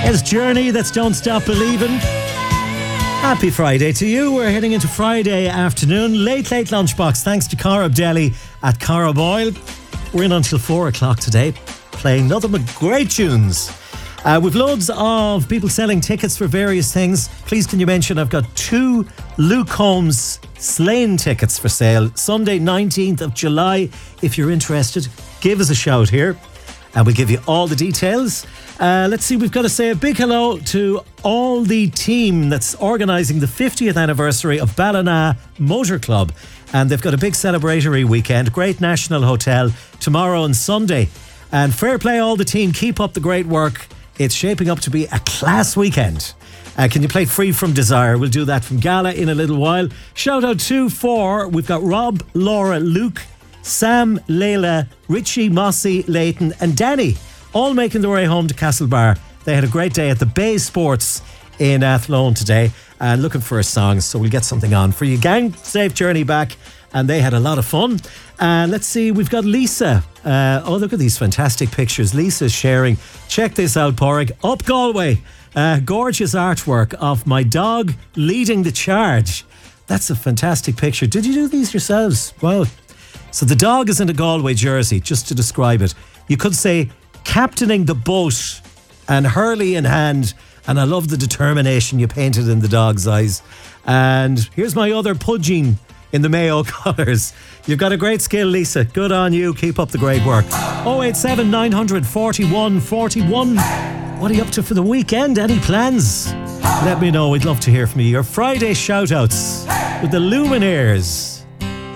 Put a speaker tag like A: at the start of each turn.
A: It's Journey, that's Don't Stop Believing. Happy Friday to you. We're heading into Friday afternoon. Late lunchbox. Thanks to Cara Deli at Cara Boyle. We're in until 4 o'clock today, playing nothing but great tunes. We've loads of people selling tickets for various things. Please can you mention I've got 2 Luke Combs Slane tickets for sale. Sunday 19th of July. If you're interested, give us a shout here and we'll give you all the details. Let's see, we've got to say a big hello to all the team that's organising the 50th anniversary of Ballina Motor Club. And they've got a big celebratory weekend. Great National Hotel tomorrow and Sunday. And fair play all the team. Keep up the great work. It's shaping up to be a class weekend. Can you play Free From Desire? We'll do that from Gala in a little while. Shout out to 4. We've got Rob, Laura, Luke, Sam, Leila, Richie, Mossy, Leighton and Danny, all making their way home to Castlebar. They had a great day at the Bay Sports in Athlone today and looking for a song, so we'll get something on for you, gang. Safe journey back, and they had a lot of fun. Let's see, we've got Lisa. Oh, look at these fantastic pictures Lisa's sharing. Check this out, Porrick. Up Galway, gorgeous artwork of my dog leading the charge. That's a fantastic picture. Did you do these yourselves? Wow. So the dog is in a Galway jersey, just to describe it. You could say captaining the boat and hurley in hand, and I love the determination you painted in the dog's eyes. And here's my other pudging in the Mayo colours. You've got a great skill, Lisa. Good on you. Keep up the great work. 087 900 41 41. What are you up to for the weekend? Any plans? Let me know. We'd love to hear from you. Your Friday shout-outs with the Lumineers.